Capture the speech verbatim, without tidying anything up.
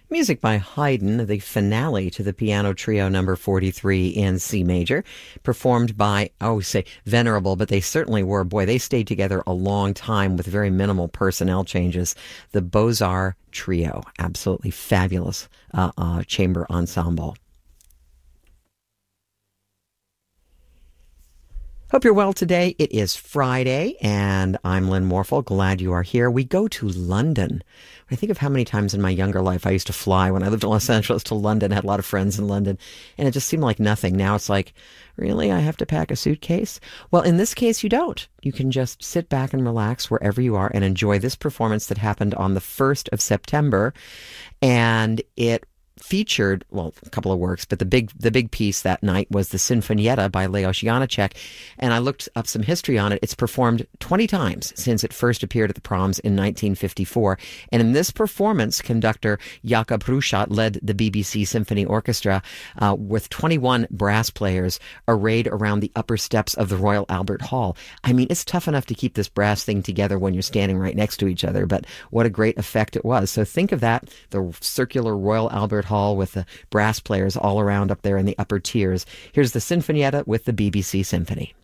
Music by Haydn, the finale to the piano trio number forty-three in C major, performed by, I always say venerable, but they certainly were. Boy, they stayed together a long time with very minimal personnel changes. The Beaux-Arts Trio, absolutely fabulous uh, uh, chamber ensemble. Hope you're well today. It is Friday, and I'm Lynn Morphle. Glad you are here. We go to London. I think of how many times in my younger life I used to fly when I lived in Los Angeles to London. I had a lot of friends in London, and it just seemed like nothing. Now it's like, really? I have to pack a suitcase? Well, in this case, you don't. You can just sit back and relax wherever you are and enjoy this performance that happened on the first of September, and it featured, well, a couple of works, but the big the big piece that night was the Sinfonietta by Leos Janáček, and I looked up some history on it. It's performed twenty times since it first appeared at the Proms in nineteen fifty-four, and in this performance, conductor Jakub Hrušat led the B B C Symphony Orchestra uh, with twenty-one brass players arrayed around the upper steps of the Royal Albert Hall. I mean, it's tough enough to keep this brass thing together when you're standing right next to each other, but what a great effect it was. So think of that, the circular Royal Albert Hall with the brass players all around up there in the upper tiers. Here's the Sinfonietta with the B B C Symphony.